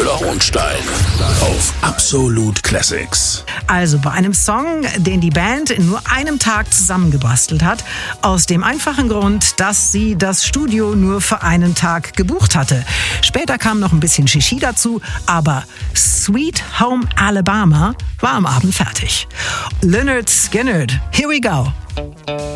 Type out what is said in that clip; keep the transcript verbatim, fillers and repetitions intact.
Müller-Hohenstein auf Absolute Classics. Also bei einem Song, den die Band in nur einem Tag zusammengebastelt hat, aus dem einfachen Grund, dass sie das Studio nur für einen Tag gebucht hatte. Später kam noch ein bisschen Shishi dazu, aber Sweet Home Alabama war am Abend fertig. Lynyrd Skynyrd, here we go.